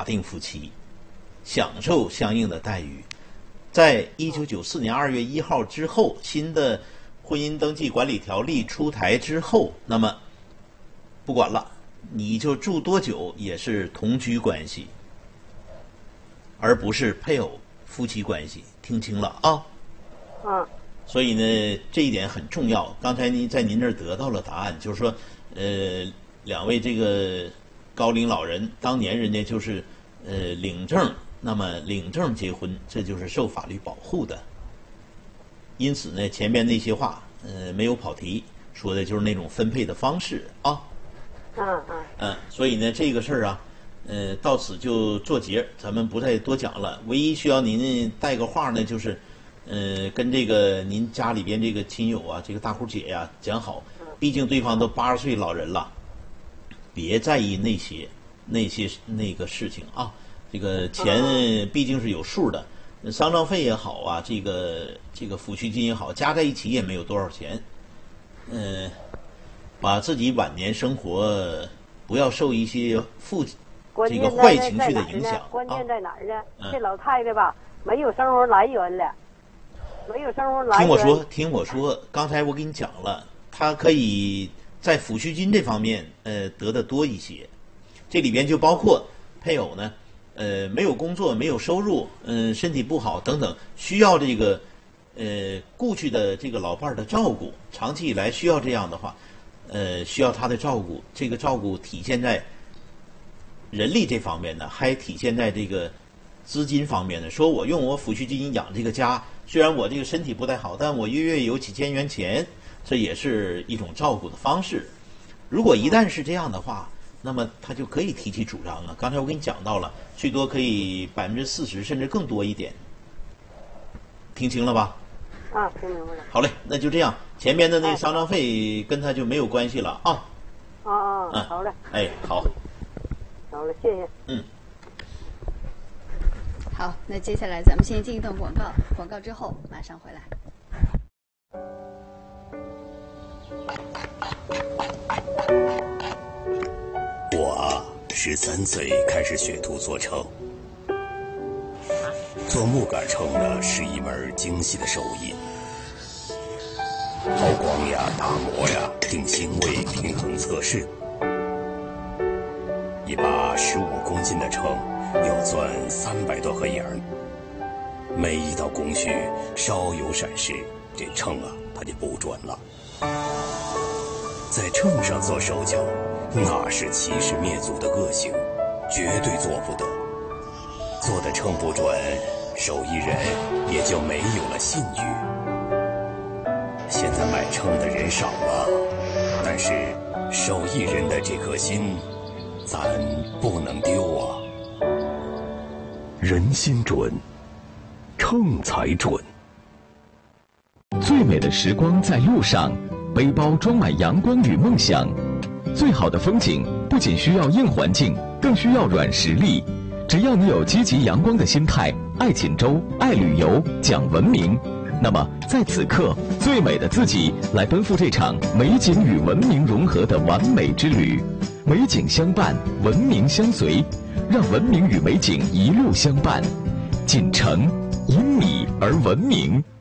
定夫妻，享受相应的待遇。在1994年2月1号之后，新的婚姻登记管理条例出台之后，那么不管了，你就住多久也是同居关系，而不是配偶夫妻关系，听清了啊？所以呢，这一点很重要。刚才您在您这儿得到了答案，就是说，两位这个高龄老人当年人家就是领证，那么领证结婚，这就是受法律保护的。因此呢，前面那些话没有跑题，说的就是那种分配的方式啊。所以呢，这个事儿啊，到此就作结，咱们不再多讲了。唯一需要您带个话呢，就是跟这个您家里边这个亲友啊，这个大户姐呀讲好，毕竟对方都80岁老人了，别在意那个事情啊。这个钱毕竟是有数的，丧葬费也好啊，这个抚恤金也好，加在一起也没有多少钱。把自己晚年生活不要受一些这个坏情绪的影响。 关键在哪儿呢？这老太太吧，没有生活来源了，没有生活来源。 听我说，刚才我给你讲了，她可以在抚恤金这方面得的多一些，这里边就包括配偶呢，没有工作、没有收入，身体不好等等，需要这个故去的这个老伴儿的照顾，长期以来需要这样的话。需要他的照顾，这个照顾体现在人力这方面呢，还体现在这个资金方面呢。说我用我抚恤金养这个家，虽然我这个身体不太好，但我月月有几千元钱，这也是一种照顾的方式。如果一旦是这样的话，那么他就可以提起主张了。刚才我给你讲到了，最多可以40%甚至更多一点，听清了吧？ 听明白了。 好嘞，那就这样，前面的那个丧葬费跟他就没有关系了啊。 好嘞。 好。 好嘞，谢谢。 好，那接下来咱们先进一段广告，广告之后马上回来。 我13岁开始学徒做秤。做木杆秤呢是一门精细的手艺，抛光呀、打磨呀、定星位、平衡测试。一把15公斤的秤要钻300多颗眼儿，每一道工序稍有闪失，这秤啊它就不准了。在秤上做手脚，那是欺师灭祖的恶行，绝对做不得。做的秤不准，手艺人也就没有了信誉。现在买秤的人少了，但是手艺人的这颗心，咱不能丢啊。人心准，秤才准。 最美的时光在路上，背包装满阳光与梦想。最好的风景不仅需要硬环境，更需要软实力。只要你有积极阳光的心态，爱锦州，爱旅游，讲文明，那么在此刻，最美的自己来奔赴这场美景与文明融合的完美之旅。美景相伴，文明相随，让文明与美景一路相伴。锦城因你而文明。